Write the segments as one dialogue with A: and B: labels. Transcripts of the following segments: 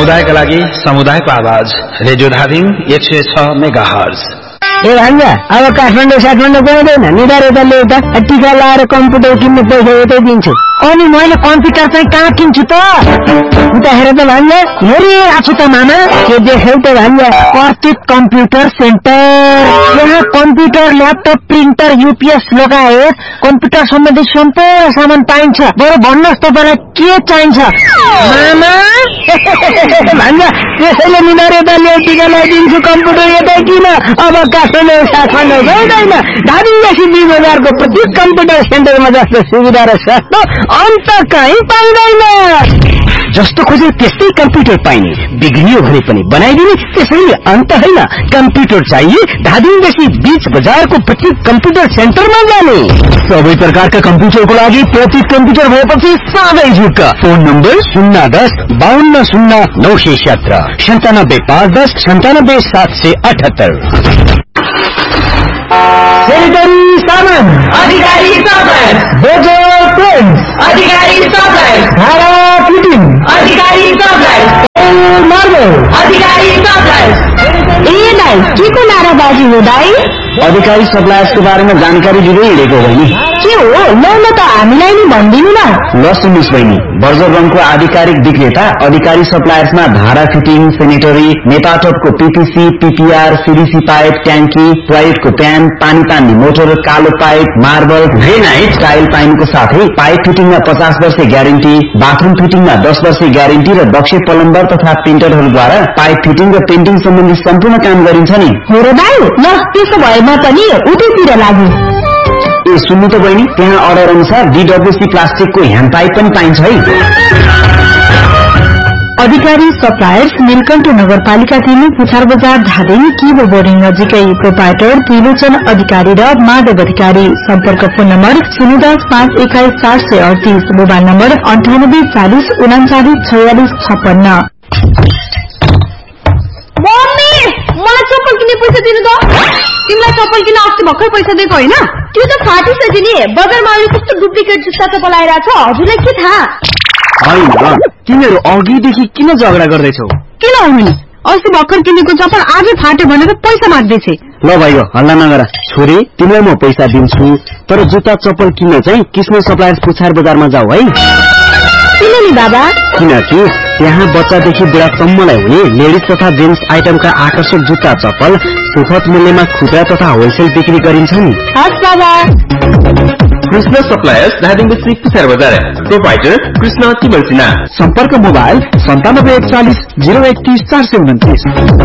A: समुदायका लागि समुदायको आवाज रेडियो धादिङ 106 मेगाहर्ज।
B: ए भान्जा अब काठमाडौँ गइँदैन निधार यताले एउटा टिका लाएर कम्प्युटर किन्ने पैसा यतै दिन्छु। अनि मैले कम्प्युटर चाहिँ कहाँ किन्छु त? उता हेर त भान्जा, हेरिरहेको छु त मामा। के देख्यौ त भान्जा? प्रतीक कम्प्युटर सेन्टर। यहाँ कम्प्युटर, ल्यापटप, प्रिन्टर, युपीएस लगायत कम्प्युटर सम्बन्धी सम्पूर्ण सामान पाइन्छ। बरु भन्नुहोस् तपाईँलाई के चाहिन्छ मामा? भान्जा त्यसैले निधार यताले टिका लगाइदिन्छु, कम्प्युटर यतै किन। अब काठमाडौँ गइँदैन। धादिङदेखि 20 बजारको प्रत्येक कम्प्युटर सेन्टरमा जस्तो सुविधा र सस्तो अन्त कहीँ पाइँदैन। जस्तो खोजे त्यस्तै कम्प्युटर पाइने, बिग्रियो भने पनि बनाइदिने, त्यसैले अन्त होइन। कम्प्युटर चाहिए धादिङदेखि 20 बजारको प्रत्येक कम्प्युटर सेन्टरमा जाने। सबै प्रकारका कम्प्युटरको लागि प्रत्येक कम्प्युटर भएपछि साधै झुक्क। Phone number 010-5209-917 97-510-97-778। सेनिटरी सामान
C: अधिकारी सप्लायर,
B: बोजो पेन्ट्स
C: अधिकारी सप्लायर,
B: भाडा फिटिङ
C: अधिकारी सप्लायर,
B: मार्बल
C: अधिकारी सप्लायर।
B: ए दाइ के को नाराबाजी हो दाइ?
D: अधिकारी सप्लायर्सको बारेमा जानकारी दिँदै हिँडेको होइन।
B: के हो ल त हामीलाई नि भनिदिनु न।
D: ल सुन्नुहोस् बहिनी, बर्जर रङको आधिकारिक विक्रेता अधिकारी सप्लायर्समा धारा fitting, sanitary, नेपाटपको PPC, PPR, CDC pipe, ट्याङ्की, टोयलेटको प्यान, पानी तान्ने मोटर, कालो पाइप, मार्बल, ग्रेनाइट, टाइल पाइनुको साथै पाइप फिटिङमा 50 वर्ष ग्यारेन्टी, बाथरूम फिटिङमा 10 वर्ष ग्यारेन्टी र दक्ष प्लम्बर तथा पेन्टरहरूद्वारा पाइप फिटिङ र पेन्टिङ सम्बन्धी सम्पूर्ण काम गरिन्छ नि।
B: हो र दाइ, ल त्यसो भए म पनि उतैतिर लाग्छु।
D: ए सुन्नु त बहिनी, त्यहाँ अर्डर अनुसार डीडब्ल्यूसी प्लास्टिकको ह्यान्ड पाइप पनि पाइन्छ है।
B: अधिकारी सप्लायर्स नीलकण्ठ नगरपालिका 3 पुछार बजार धादिङ किबो बोर्डिङ नजिकै। प्रोपाइटर त्रिलोचन अधिकारी र माधव अधिकारी। सम्पर्क phone number 010-521-738, mobile number 98-40-39-4656।
C: Mummy मलाई चप्पल किन्ने पैसा दिनु त। तिमीलाई चप्पल किन्न अस्ति भर्खर पैसा दिएको होइन? त्यो त फाटिसक्यो नि। बजारमा अहिले कस्तो डुप्लिकेट जुत्ता चप्पल आइरहेछ, हजुरलाई के थाहा?
D: होइन, तिमीहरू अघिदेखि किन झगडा गर्दैछौ?
C: किन हुनु? अस्ति भर्खर किनेको चप्पल आज फाट्यो भनेर पैसा माग्दैछ।
D: ल भाइ हल्ला नगर। छोरी तिमीलाई म पैसा दिन्छु, तर जुत्ता चप्पल किन्न चाहिँ कृष्ण सप्लायर्स पुछार बजारमा जाऊ है।
C: किन नि बाबा?
D: किनकि त्यहाँ बच्चादेखि बुढासम्मलाई हुने लेडिज तथा जेन्ट्स आइटमका आकर्षक जुत्ता चप्पल सुखद मूल्यमा खुद्रा तथा होलसेल बिक्री गरिन्छ नि।
C: हस् बाबा।
A: कृष्ण सप्लायर्स धादिङदेखि पुछार बजार। प्रोपाइटर कृष्ण तिमल सिन्हा।
D: सम्पर्क मोबाइल 97-41-031-429।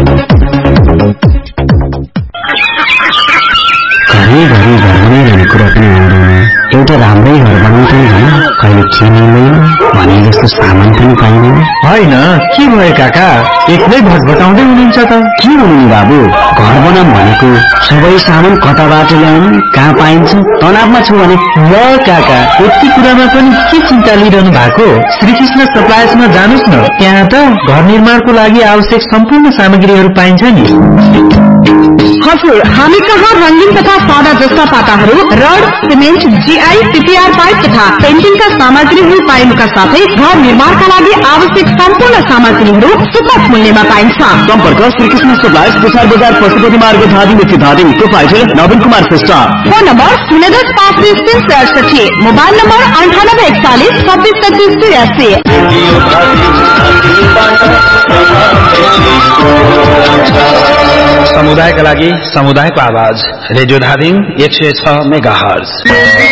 D: घरि घरमै रहने कुरा पनि आउँदैन। एउटा राम्रै घर बनाउँछ नि, कहिले चिनिँदैन भने जस्तो सामान पनि पाइँदैन।
A: होइन के भयो काका, एक्लै भटभटाउँदै हुनुहुन्छ त?
D: के हुनु बाबु, घर बनाऊँ भनेको सबै सामान कताबाट ल्याउनु, कहाँ पाइन्छ, तनावमा छु भने।
A: ल काका, यति कुरामा पनि के चिन्ता लिइरहनु भएको? श्रीकृष्ण सप्लायर्समा जानुस् न, त्यहाँ त घर निर्माणको लागि आवश्यक सम्पूर्ण सामग्रीहरू पाइन्छ नि।
C: हजुर, हामी कहाँ रंगीन तथा सादा जस्ता पाताहरू, rod, cement, GI, PPR pipe तथा पेन्टिङका सामग्रीहरू पाइनुका साथै घर निर्माणका लागि आवश्यक सम्पूर्ण सामग्रीहरू सुपथ मूल्यमा पाइन्छ।
D: सम्पर्क श्रीकृष्ण सप्लायर्स पुछार बजार पशुपति मार्ग धादिङदेखि धादिङ। प्रोपाइटर नवीन Kumar Shrestha.
C: Phone number 010-520-368, mobile number 98-41-26-83।
A: समुदायका लागि समुदायको आवाज रेडियो धादिङ 106 मेगाहर्ज।